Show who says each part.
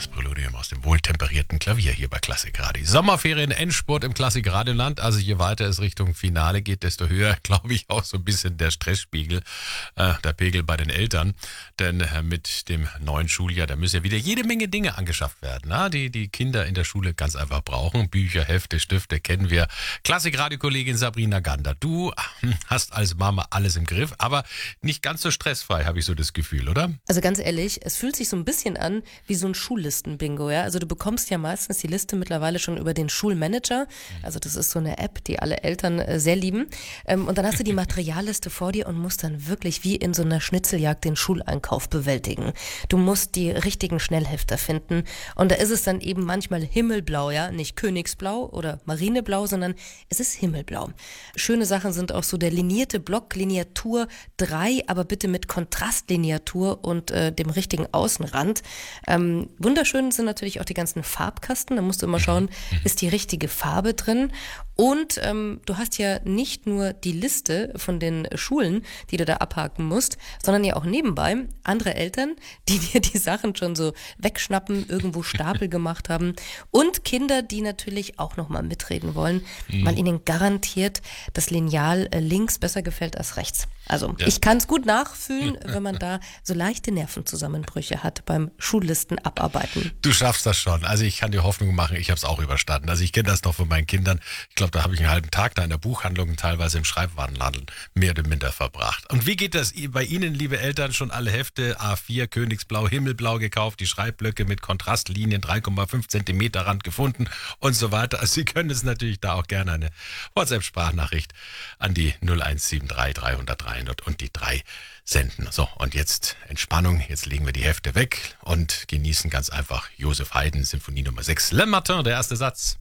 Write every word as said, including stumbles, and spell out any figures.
Speaker 1: das Präludium aus dem wohltemperierten Klavier hier bei Klassik Radio. Sommerferien, Endspurt im Klassik Radioland. Also je weiter es Richtung Finale geht, desto höher, glaube ich, auch so ein bisschen der Stressspiegel, äh, der Pegel bei den Eltern. Denn äh, mit dem neuen Schuljahr, da müssen ja wieder jede Menge Dinge angeschafft werden, na? die die Kinder in der Schule ganz einfach brauchen. Bücher, Hefte, Stifte kennen wir. Klassik-Radio-Kollegin Sabrina Gander, du hast als Mama alles im Griff, aber nicht ganz so stressfrei, habe ich so das Gefühl, oder?
Speaker 2: Also ganz ehrlich, es fühlt sich so ein bisschen an wie so ein Schullisten-Bingo, ja. Also du bekommst ja meistens die Liste mittlerweile schon über den Schulmanager. Also das ist so eine App, die alle Eltern äh, sehr lieben. Ähm, und dann hast du die Materialliste vor dir und musst dann wirklich wie in so einer Schnitzeljagd den Schuleinkauf bewältigen. Du musst die richtigen Schnellhefter finden. Und da ist es dann eben manchmal himmelblau, ja. Nicht Königsblau oder Marineblau, sondern es ist himmelblau. Schöne Sachen sind auch so der linierte Block, Lineatur drei, aber bitte mit Kontrastlineatur und äh, dem richtigen Außenrand. Ähm, wunderschön sind natürlich auch die ganzen Farbkasten. Da musst du immer schauen, ist die richtige Farbe drin. Und ähm, du hast ja nicht nur die Liste von den Schulen, die du da abhaken musst, sondern ja auch nebenbei andere Eltern, die dir die Sachen schon so wegschnappen, irgendwo Stapel gemacht haben. Und Kinder, die natürlich auch nochmal mitreden wollen, mhm. weil ihnen garantiert das Lineal äh, links besser gefällt als rechts. Also ja. Ich kann es gut nachfühlen, wenn man da so leichte Nervenzusammenbrüche hat beim Schullisten abarbeiten.
Speaker 1: Du schaffst das schon. Also ich kann dir Hoffnung machen, ich habe es auch überstanden. Also ich kenne das noch von meinen Kindern. Ich glaube, da habe ich einen halben Tag da in der Buchhandlung und teilweise im Schreibwarenladen mehr oder minder verbracht. Und wie geht das bei Ihnen, liebe Eltern? Schon alle Hefte A vier, Königsblau, Himmelblau gekauft, die Schreibblöcke mit Kontrastlinien, drei Komma fünf Zentimeter Rand gefunden und so weiter. Also Sie können es natürlich da auch gerne eine WhatsApp-Sprachnachricht an die null eins sieben drei dreihundert dreihundert und die drei senden. So, und jetzt Entspannung. Jetzt legen wir die Hefte weg und genießen ganz einfach Joseph Haydn, Sinfonie Nummer sechs. Le Matin, der erste Satz.